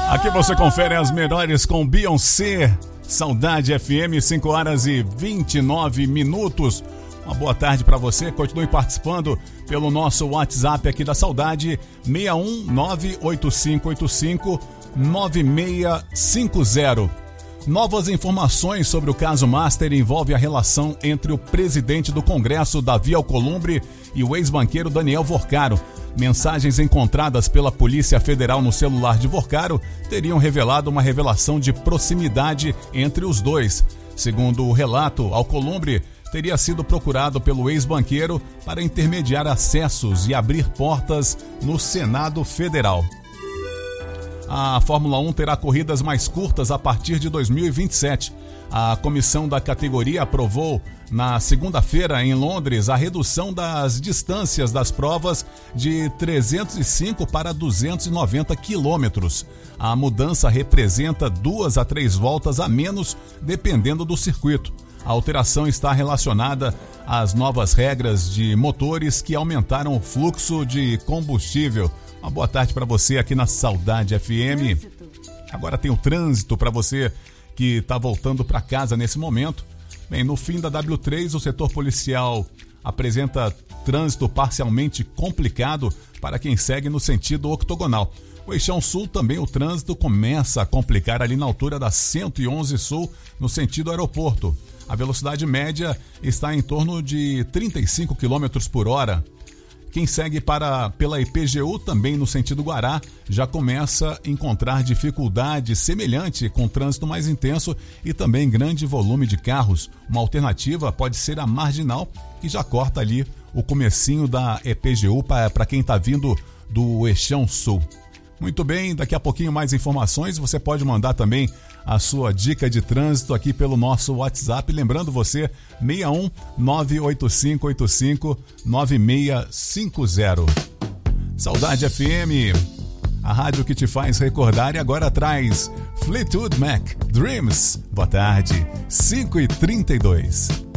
Aqui você confere as melhores com Beyoncé. Saudade FM, 5 horas e 29 minutos. Uma boa tarde para você. Continue participando pelo nosso WhatsApp aqui da Saudade, 61985859650. Novas informações sobre o caso Master envolve a relação entre o presidente do Congresso, Davi Alcolumbre, e o ex-banqueiro Daniel Vorcaro. Mensagens encontradas pela Polícia Federal no celular de Vorcaro teriam revelado uma revelação de proximidade entre os dois. Segundo o relato, Alcolumbre teria sido procurado pelo ex-banqueiro para intermediar acessos e abrir portas no Senado Federal. A Fórmula 1 terá corridas mais curtas a partir de 2027. A comissão da categoria aprovou na segunda-feira em Londres a redução das distâncias das provas de 305 para 290 quilômetros. A mudança representa 2 a 3 voltas a menos, dependendo do circuito. A alteração está relacionada às novas regras de motores que aumentaram o fluxo de combustível. Uma boa tarde para você aqui na Saudade FM. Agora tem o trânsito para você que está voltando para casa nesse momento. Bem, no fim da W3, o setor policial apresenta trânsito parcialmente complicado para quem segue no sentido octogonal. O Eixão Sul também o trânsito começa a complicar ali na altura da 111 Sul, no sentido aeroporto. A velocidade média está em torno de 35 km por hora. Quem segue pela IPGU, também no sentido Guará, já começa a encontrar dificuldade semelhante com trânsito mais intenso e também grande volume de carros. Uma alternativa pode ser a Marginal, que já corta ali o comecinho da IPGU para quem está vindo do Eixão Sul. Muito bem, daqui a pouquinho mais informações. Você pode mandar também a sua dica de trânsito aqui pelo nosso WhatsApp. Lembrando você, 61985859650. Saudade FM, a rádio que te faz recordar, e agora traz Fleetwood Mac, Dreams. Boa tarde, 5h32.